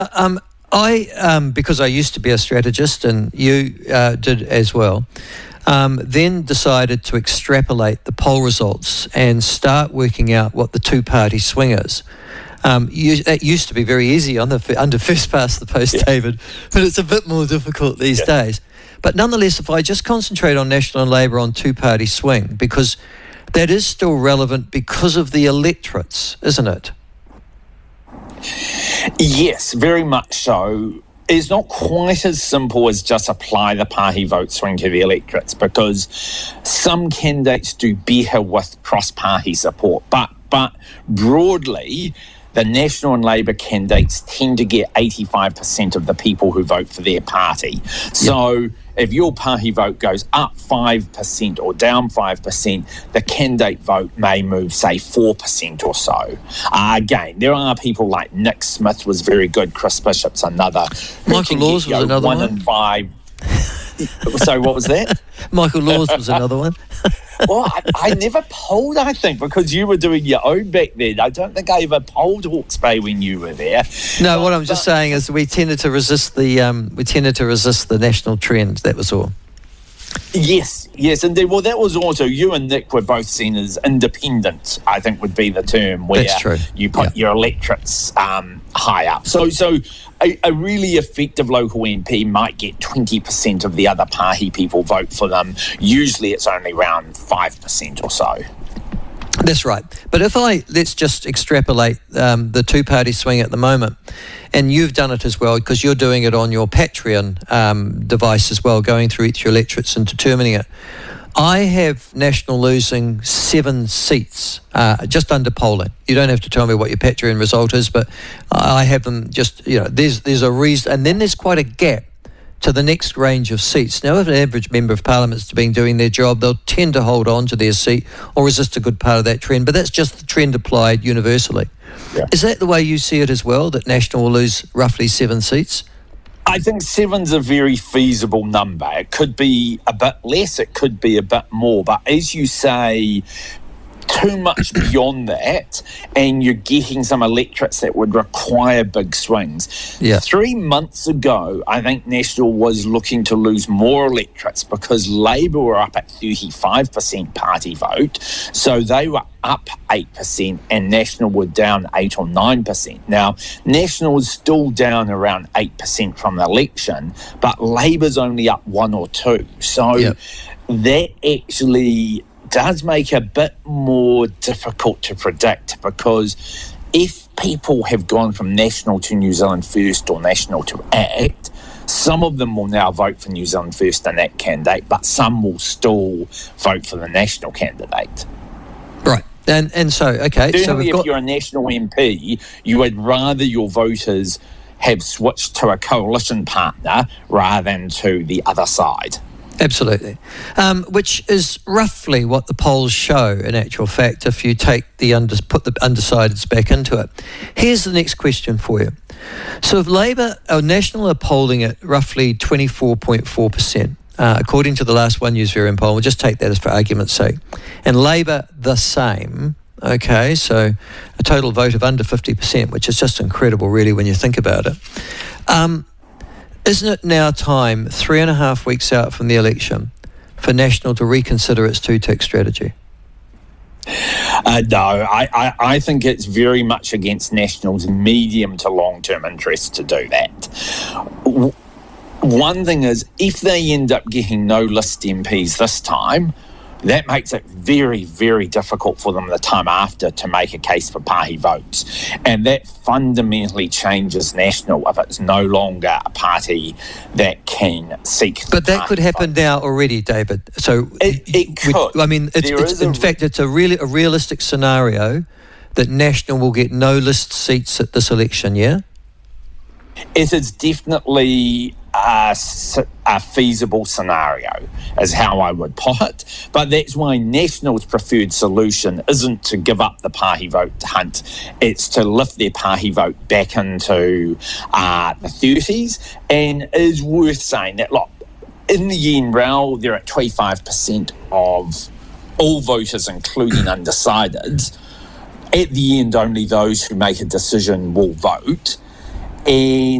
Because I used to be a strategist, and you did as well, then decided to extrapolate the poll results and start working out what the two-party swing is. That used to be very easy under first past the post, David, but it's a bit more difficult these days. But nonetheless, if I just concentrate on National and Labour on two-party swing, because that is still relevant because of the electorates, isn't it? Yes, very much so. It's not quite as simple as just apply the party vote swing to the electorates, because some candidates do better with cross-party support. But broadly, the National and Labour candidates tend to get 85% of the people who vote for their party. So if your party vote goes up 5% or down 5%, the candidate vote may move, say, 4% or so. Again, there are people like Nick Smith was very good, Chris Bishop's another. Michael Laws was another one. 1 in 5. So what was that? Michael Laws was another one. Well, I never polled, I think, because you were doing your own back then. I don't think I ever polled Hawke's Bay when you were there. No, what I'm just saying is we tended to resist the national trend. That was all. Yes, indeed. Well, that was also, you and Nick were both seen as independent, I think would be the term, where That's true. You put your electorates high up. So a really effective local MP might get 20% of the other party people vote for them. Usually it's only around 5% or so. That's right. But let's just extrapolate the two-party swing at the moment, and you've done it as well because you're doing it on your Patreon device as well, going through each electorates and determining it. I have National losing 7 seats, just under polling. You don't have to tell me what your Patreon result is, but I have them just, there's a reason, and then there's quite a gap to the next range of seats. Now, if an average member of Parliament's been doing their job, they'll tend to hold on to their seat or resist a good part of that trend, but that's just the trend applied universally. Yeah. Is that the way you see it as well, that National will lose roughly 7 seats? I think 7's a very feasible number. It could be a bit less, it could be a bit more, but as you say, too much beyond that, and you're getting some electorates that would require big swings. Yeah. 3 months ago, I think National was looking to lose more electorates because Labour were up at 35% party vote, so they were up 8% and National were down 8 or 9%. Now, National is still down around 8% from the election, but Labour's only up 1 or 2. So that actually does make a bit more difficult to predict, because if people have gone from National to New Zealand First or National to ACT, some of them will now vote for New Zealand First and ACT candidate, but some will still vote for the National candidate. Right. And so, okay. Certainly if you're a National MP, you would rather your voters have switched to a coalition partner rather than to the other side. Absolutely. Which is roughly what the polls show, in actual fact, if you take put the undecideds back into it. Here's the next question for you. So if Labour or National are polling at roughly 24.4%, according to the last One News Varian poll, we'll just take that as for argument's sake, and Labour the same, okay, so a total vote of under 50%, which is just incredible, really, when you think about it. Isn't it now time, 3.5 weeks out from the election, for National to reconsider its two-tick strategy? No, I think it's very much against National's medium to long-term interest to do that. One thing is, if they end up getting no list MPs this time, that makes it very, very difficult for them the time after to make a case for party votes. And that fundamentally changes National if it's no longer a party that can seek. But that could happen now already, David. So it could. I mean, in fact, it's a realistic scenario that National will get no list seats at this election, yeah? It is definitely a feasible scenario, is how I would put it. But that's why National's preferred solution isn't to give up the party vote hunt. It's to lift their party vote back into the 30s. And it is worth saying that, look, in the end, Raoul, they're at 25% of all voters, including undecideds. At the end, only those who make a decision will vote. And